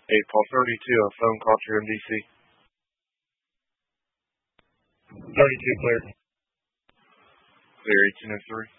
Paul 32, a phone call to MDC. 32 clear. Clear 1803.